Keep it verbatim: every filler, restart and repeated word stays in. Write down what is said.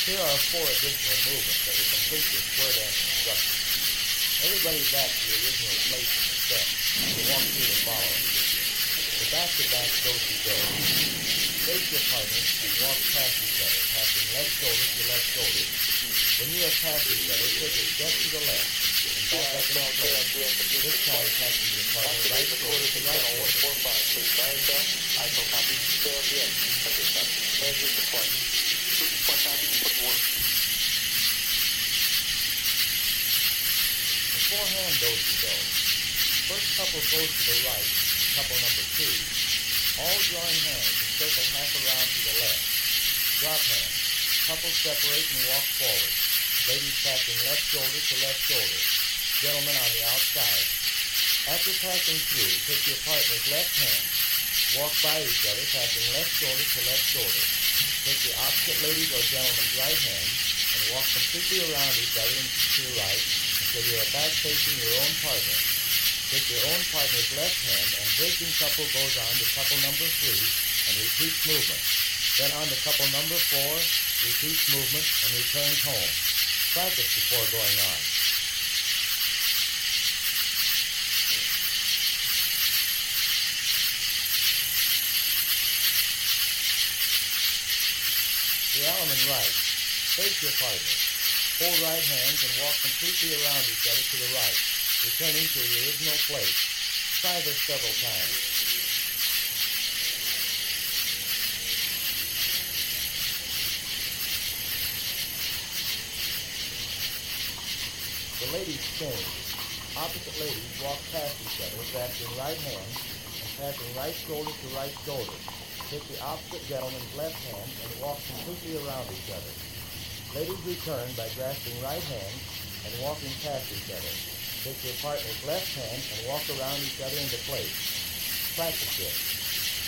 Here are four additional movements that will complete your square dance instruction. Everybody back to the original place in the step. You walk through the following. The back-to-back do-si-do. Face your partner and walk past each other, passing left shoulder to left shoulder. When you have passed each other, take a step to the left and back up in place. This time passing your partner right shoulder to right shoulder. The four-hand do-si-do. First couple goes to the right, couple number two. All join hands and circle half around to the left. Drop hands. Couples separate and walk forward. Ladies passing left shoulder to left shoulder. Gentlemen on the outside. After passing through, take your partner's left hand. Walk by each other, passing left shoulder to left shoulder. Take the opposite lady's or gentleman's right hand and walk completely around each other and to the right until you are back facing your own partner. Take your own partner's left hand and breaking couple goes on to couple number three and repeats movement. Then on to couple number four, repeats movement and returns home. Practice before going on. The Alleman right. Face your partner. Hold right hands and walk completely around each other to the right, returning to the original place. Try this several times. The ladies change. Opposite ladies walk past each other, grasping right hand and passing right shoulder to right shoulder. Take the opposite gentleman's left hand and walk completely around each other. Ladies return by grasping right hand and walking past each other. Take your partner's left hand and walk around each other into place. Practice this.